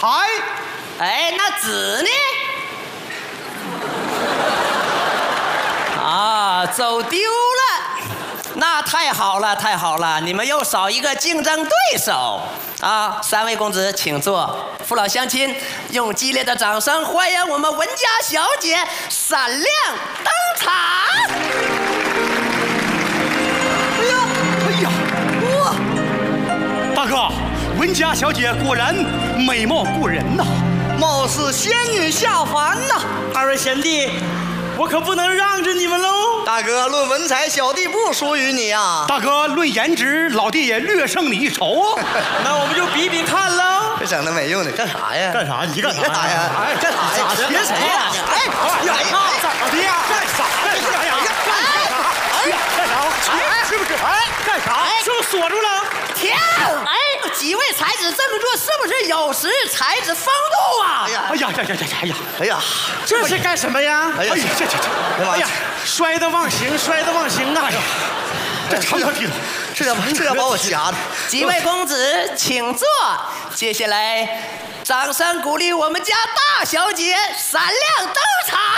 财。 哎，那纸呢？啊，走丢了。那太好了，太好了！你们又少一个竞争对手啊！三位公子，请坐。父老乡亲，用激烈的掌声欢迎我们文家小姐闪亮登场！ 哎呀，哇！大哥，文家小姐果然美貌过人呐， 貌似仙女下凡呐！ 二位贤弟，我可不能让着你们喽！ 大哥，论文采，小弟不输于你啊！ 大哥，论颜值，老弟也略胜你一筹啊！ 那我们就比比看喽！ 这整的没用的，干啥呀？ 干啥？你干啥呀？ 哎， 干啥呀？ 别谁呀？ 哎呀， 咋的呀？干啥？干啥呀？干啥？是不是？哎，干啥？是不是锁住了？ 停！哎，几位才子这么做，是不是有失才子风度啊？ 哎呀！ 这是干什么呀？ 哎呀， 哎呀，摔得忘形，摔得忘形啊！ 这长条梯子， 这要把我吓的。 几位公子，请坐。接下来，掌声鼓励我们家大小姐闪亮登场。